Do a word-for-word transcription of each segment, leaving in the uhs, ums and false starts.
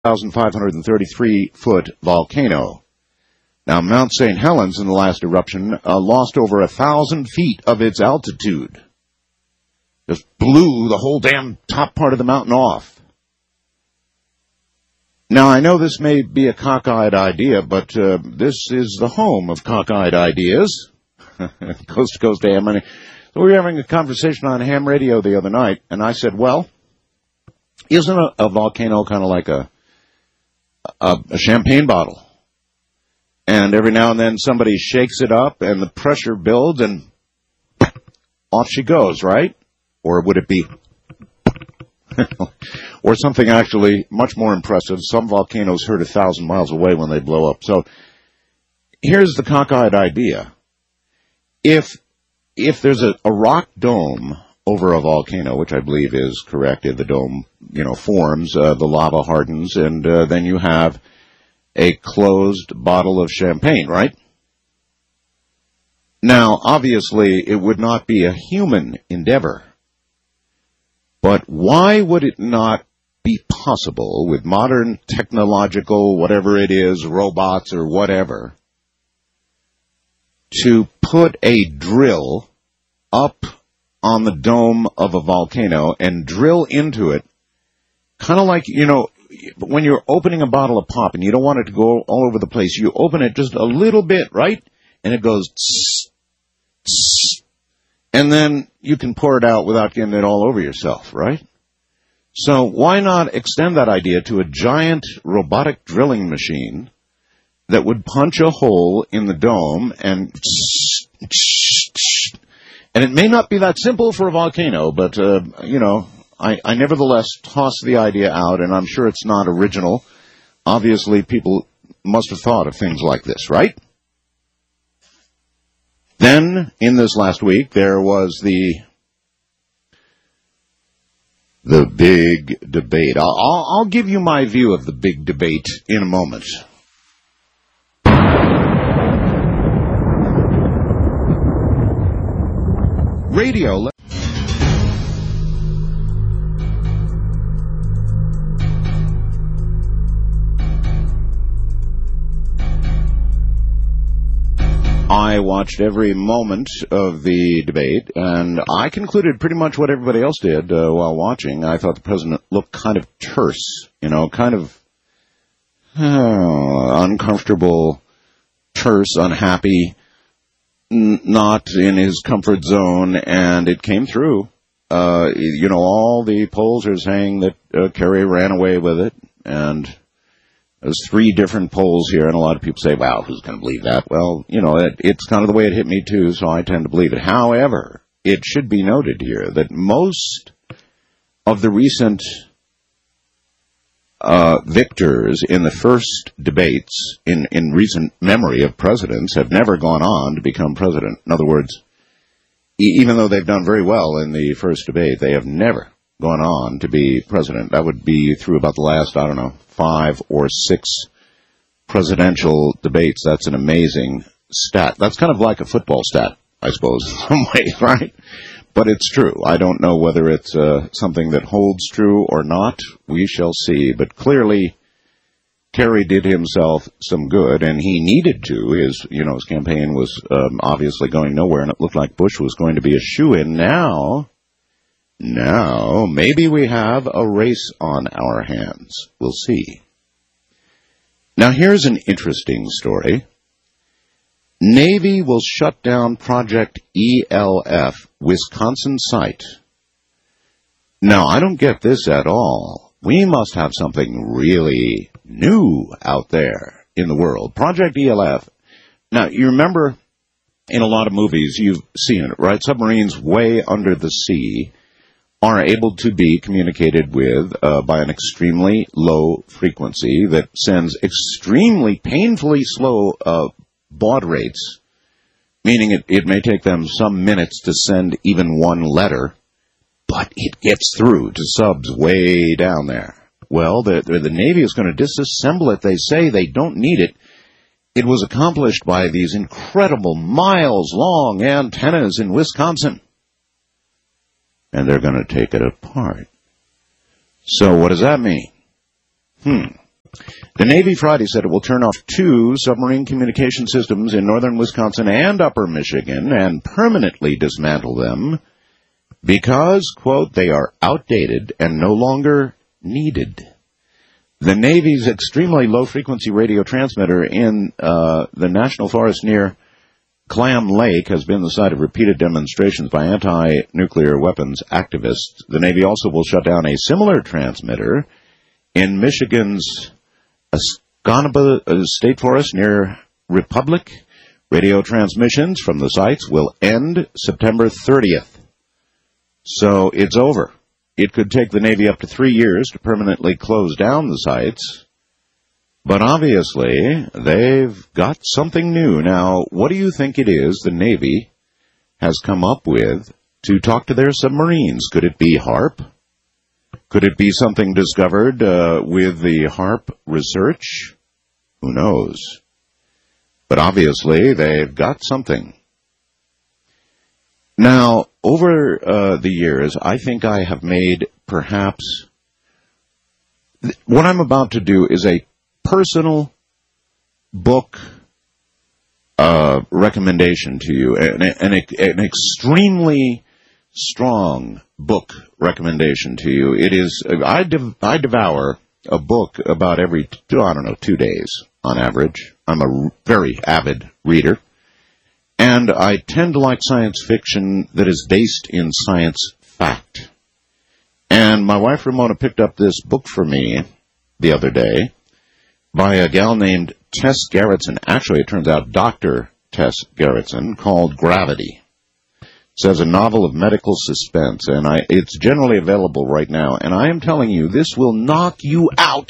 one thousand five hundred thirty-three foot volcano. Now, Mount Saint Helens in the last eruption uh, lost over a thousand feet of its altitude. Just blew the whole damn top part of the mountain off. Now, I know this may be a cockeyed idea, but uh, this is the home of cockeyed ideas. Coast to Coast A M. So we were having a conversation on ham radio the other night, and I said, well, isn't a, a volcano kind of like a, a, a champagne bottle? And every now and then somebody shakes it up, and the pressure builds, and off she goes, right? Or would it be... or something actually much more impressive. Some volcanoes hurt a thousand miles away when they blow up. So here's the cockeyed idea. If if there's a, a rock dome over a volcano, which I believe is correct, if the dome, you know, forms, uh, the lava hardens, and uh, then you have a closed bottle of champagne, right? Now, obviously, it would not be a human endeavor. But why would it not be possible with modern technological, whatever it is, robots or whatever, to put a drill up on the dome of a volcano and drill into it, kind of like, you know, when you're opening a bottle of pop and you don't want it to go all over the place, you open it just a little bit, right? And it goes tss, tss, and then you can pour it out without getting it all over yourself, right? So why not extend that idea to a giant robotic drilling machine that would punch a hole in the dome and... And it may not be that simple for a volcano, but, uh, you know, I, I nevertheless toss the idea out, and I'm sure it's not original. Obviously, people must have thought of things like this, right? Then, in this last week, there was the the big debate. I'll, I'll, I'll give you my view of the big debate in a moment. Radio. I watched every moment of the debate, and I concluded pretty much what everybody else did uh, while watching. I thought the president looked kind of terse, you know, kind of uh, uncomfortable, terse, unhappy, n- not in his comfort zone, and it came through. Uh, you know, all the polls are saying that uh, Kerry ran away with it, and... There's three different polls here, and a lot of people say, well, who's going to believe that? Well, you know, it, it's kind of the way it hit me, too, so I tend to believe it. However, it should be noted here that most of the recent uh, victors in the first debates in, in recent memory of presidents have never gone on to become president. In other words, e- even though they've done very well in the first debate, they have never gone on to be president. That would be through about the last, I don't know, five or six presidential debates. That's an amazing stat. That's kind of like a football stat, I suppose, in some ways, right? But it's true. I don't know whether it's uh, something that holds true or not. We shall see. But clearly, Kerry did himself some good, and he needed to. His, you know, his campaign was um, obviously going nowhere, and it looked like Bush was going to be a shoo-in. Now... Now, maybe we have a race on our hands. We'll see. Now, here's an interesting story. Navy will shut down Project E L F, Wisconsin site. Now, I don't get this at all. We must have something really new out there in the world. Project E L F. Now, you remember in a lot of movies, you've seen it, right? Submarines way under the sea are able to be communicated with uh, by an extremely low frequency that sends extremely painfully slow uh, baud rates, meaning it, it may take them some minutes to send even one letter, but it gets through to subs way down there. Well, the, the, the Navy is going to disassemble it. They say they don't need it. It was accomplished by these incredible miles-long antennas in Wisconsin. And they're going to take it apart. So what does that mean? Hmm. The Navy Friday said it will turn off two submarine communication systems in northern Wisconsin and upper Michigan and permanently dismantle them because, quote, they are outdated and no longer needed. The Navy's extremely low-frequency radio transmitter in uh, the National Forest near Clam Lake has been the site of repeated demonstrations by anti-nuclear weapons activists. The Navy also will shut down a similar transmitter in Michigan's Escanaba State Forest near Republic. Radio transmissions from the sites will end September thirtieth. So it's over. It could take the Navy up to three years to permanently close down the sites. But obviously, they've got something new. Now, what do you think it is the Navy has come up with to talk to their submarines? Could it be HAARP? Could it be something discovered uh, with the HAARP research? Who knows? But obviously, they've got something. Now, over uh, the years, I think I have made perhaps... Th- what I'm about to do is a personal book uh, recommendation to you, an, an, an extremely strong book recommendation to you. It is, I, dev, I devour a book about every, I don't know, two days on average. I'm a very avid reader. And I tend to like science fiction that is based in science fact. And my wife Ramona picked up this book for me the other day by a gal named Tess Gerritsen. Actually, it turns out Doctor Tess Gerritsen, called Gravity. It says a novel of medical suspense, and I, it's generally available right now. And I am telling you, this will knock you out.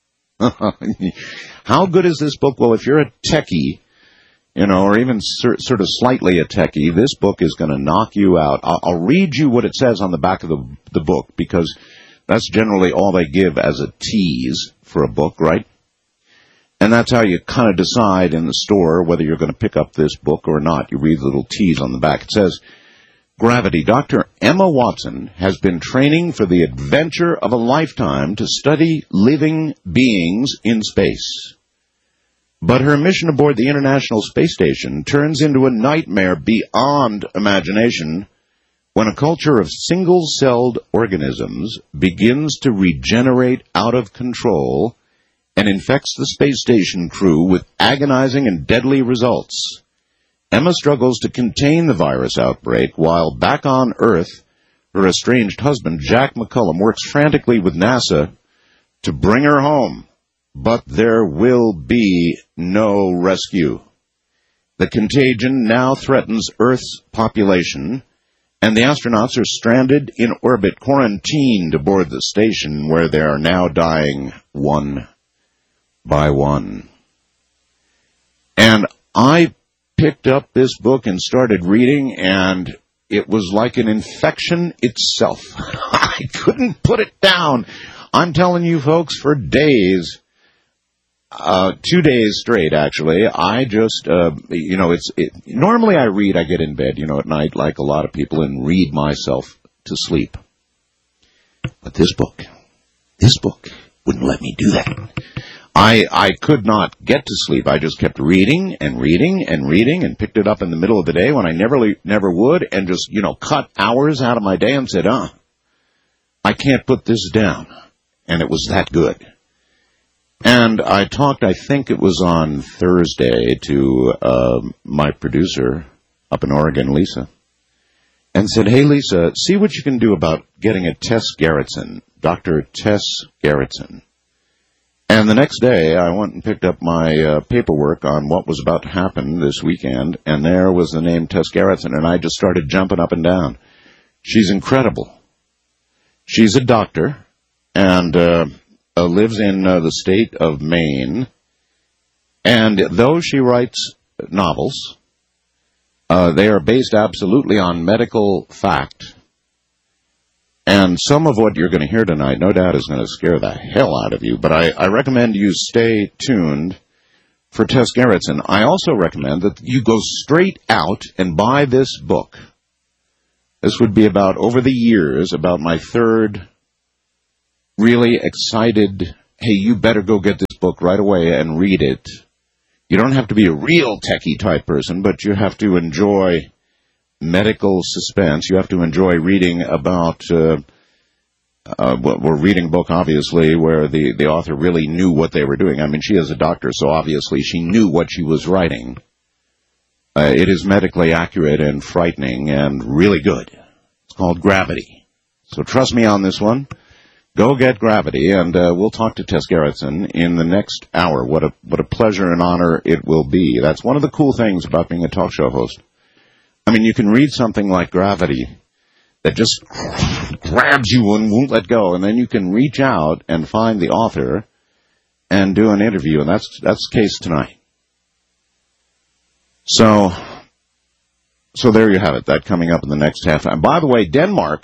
How good is this book? Well, if you're a techie, you know, or even sur- sort of slightly a techie, this book is going to knock you out. I'll, I'll read you what it says on the back of the, the book, because that's generally all they give as a tease for a book, right? And that's how you kind of decide in the store whether you're going to pick up this book or not. You read the little tease on the back. It says, Gravity. Doctor Emma Watson has been training for the adventure of a lifetime to study living beings in space. But her mission aboard the International Space Station turns into a nightmare beyond imagination when a culture of single-celled organisms begins to regenerate out of control and infects the space station crew with agonizing and deadly results. Emma struggles to contain the virus outbreak while back on Earth, her estranged husband, Jack McCullum, works frantically with NASA to bring her home. But there will be no rescue. The contagion now threatens Earth's population, and the astronauts are stranded in orbit, quarantined aboard the station, where they are now dying one by one. And I picked up this book and started reading, and it was like an infection itself. I couldn't put it down. I'm telling you, folks, for days... Uh, two days straight, actually. I just, uh, you know, it's, it, normally I read, I get in bed, you know, at night, like a lot of people, and read myself to sleep. But this book, this book wouldn't let me do that. I, I could not get to sleep. I just kept reading and reading and reading and picked it up in the middle of the day when I never, never would, and just, you know, cut hours out of my day and said, uh, I can't put this down. And it was that good. And I talked, I think it was on Thursday, to uh, my producer up in Oregon, Lisa, and said, hey, Lisa, see what you can do about getting a Tess Gerritsen, Doctor Tess Gerritsen. And the next day, I went and picked up my uh, paperwork on what was about to happen this weekend, and there was the name Tess Gerritsen, and I just started jumping up and down. She's incredible. She's a doctor, and... Uh, Uh, lives in uh, the state of Maine, and though she writes novels, uh, they are based absolutely on medical fact, and some of what you're going to hear tonight, no doubt, is going to scare the hell out of you, but I, I recommend you stay tuned for Tess Gerritsen. I also recommend that you go straight out and buy this book. This would be about, over the years, about my third really excited, hey, you better go get this book right away and read it. You don't have to be a real techie type person, but you have to enjoy medical suspense. You have to enjoy reading about, uh, uh, well, we're reading a book, obviously, where the, the author really knew what they were doing. I mean, she is a doctor, so obviously she knew what she was writing. Uh, it is medically accurate and frightening and really good. It's called Gravity. So trust me on this one. Go get Gravity, and uh, we'll talk to Tess Gerritsen in the next hour. What a what a pleasure and honor it will be. That's one of the cool things about being a talk show host. I mean, you can read something like Gravity that just grabs you and won't let go, and then you can reach out and find the author and do an interview, and that's that's the case tonight. So, so there you have it. That coming up in the next half hour. By the way, Denmark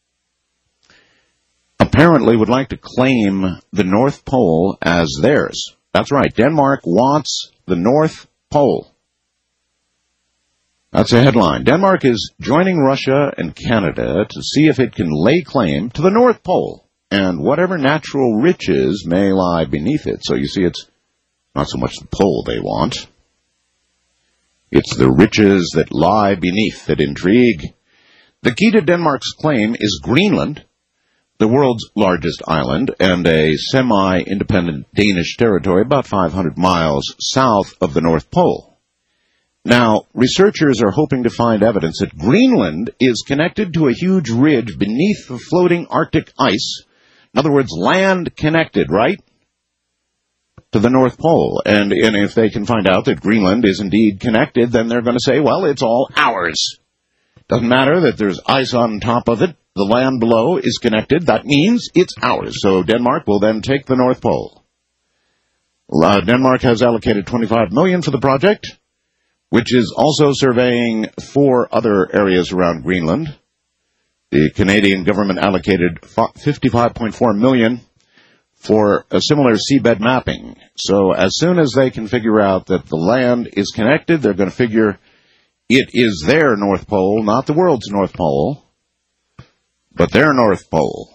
apparently would like to claim the North Pole as theirs. That's right. Denmark wants the North Pole. That's a headline. Denmark is joining Russia and Canada to see if it can lay claim to the North Pole and whatever natural riches may lie beneath it. So you see, it's not so much the pole they want. It's the riches that lie beneath that intrigue. The key to Denmark's claim is Greenland, the world's largest island, and a semi-independent Danish territory about five hundred miles south of the North Pole. Now, researchers are hoping to find evidence that Greenland is connected to a huge ridge beneath the floating Arctic ice. In other words, land connected, right, to the North Pole. And, and if they can find out that Greenland is indeed connected, then they're going to say, well, it's all ours. Doesn't matter that there's ice on top of it. The land below is connected. That means it's ours. So Denmark will then take the North Pole. Uh, Denmark has allocated twenty-five million dollars for the project, which is also surveying four other areas around Greenland. The Canadian government allocated fifty-five point four million dollars for a similar seabed mapping. So as soon as they can figure out that the land is connected, they're going to figure it is their North Pole, not the world's North Pole, but their North Pole.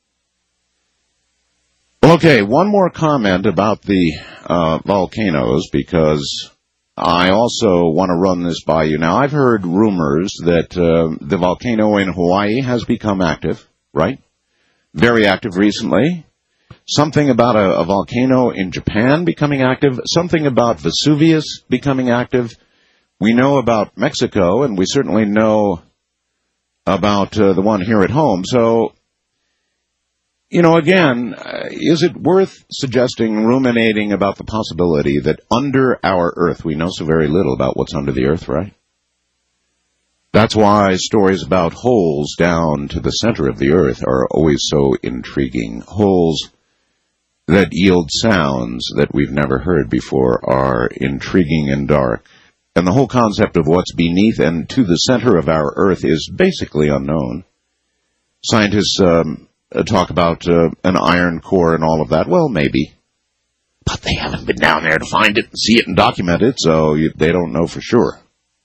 Okay, one more comment about the uh, volcanoes, because I also want to run this by you. Now, I've heard rumors that uh, the volcano in Hawaii has become active, right? Very active recently. Something about a, a volcano in Japan becoming active. Something about Vesuvius becoming active. We know about Mexico, and we certainly know about uh, the one here at home. So, you know, again, uh, is it worth suggesting, ruminating about the possibility that under our Earth, we know so very little about what's under the Earth, right? That's why stories about holes down to the center of the Earth are always so intriguing. Holes that yield sounds that we've never heard before are intriguing and dark. And the whole concept of what's beneath and to the center of our Earth is basically unknown. Scientists um, talk about uh, an iron core and all of that. Well, maybe. But they haven't been down there to find it and see it and document it, so you, they don't know for sure.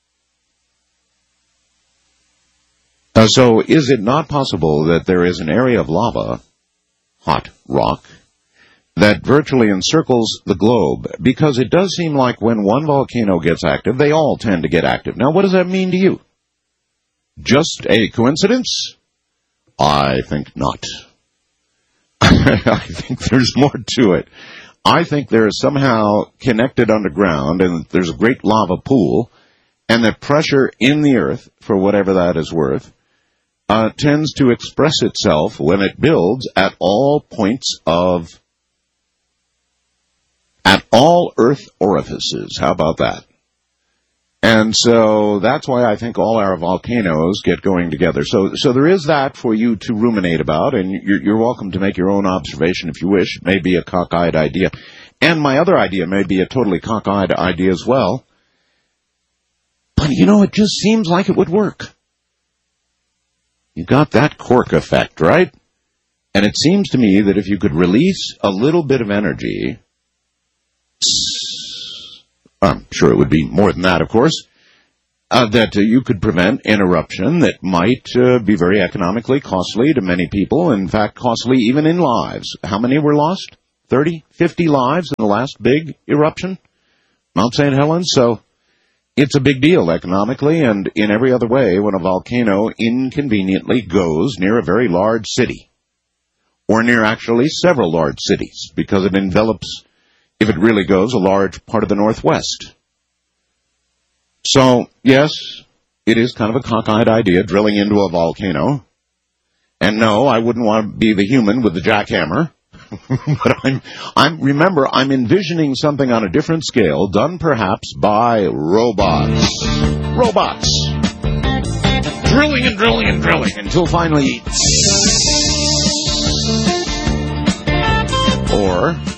Uh, so is it not possible that there is an area of lava, hot rock, that virtually encircles the globe? Because it does seem like when one volcano gets active, they all tend to get active. Now, what does that mean to you? Just a coincidence? I think not. I think there's more to it. I think they're somehow connected underground, and there's a great lava pool, and the pressure in the earth, for whatever that is worth, uh, tends to express itself when it builds at all points of At all Earth orifices. How about that? And so that's why I think all our volcanoes get going together. So so there is that for you to ruminate about, and you're, you're welcome to make your own observation if you wish. It may be a cockeyed idea. And my other idea may be a totally cockeyed idea as well. But, you know, it just seems like it would work. You got that cork effect, right? And it seems to me that if you could release a little bit of energy, I'm sure it would be more than that, of course, uh, that uh, you could prevent an eruption that might uh, be very economically costly to many people, in fact, costly even in lives. How many were lost? thirty, fifty lives in the last big eruption, Mount Saint Helens. So it's a big deal economically and in every other way when a volcano inconveniently goes near a very large city, or near actually several large cities, because it envelops, if it really goes, a large part of the Northwest. So, yes, it is kind of a cockeyed idea, drilling into a volcano. And no, I wouldn't want to be the human with the jackhammer. But I'm, I'm, remember, I'm envisioning something on a different scale, done perhaps by robots. Robots. Drilling and drilling and drilling until finally... Or